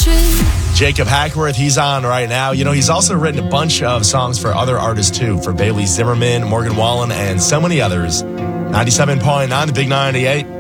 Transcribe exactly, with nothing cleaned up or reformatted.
Jacob Hackworth, he's on right now. You know, he's also written a bunch of songs for other artists, too, for Bailey Zimmerman, Morgan Wallen, and so many others. ninety-seven point nine, the Big ninety-eight.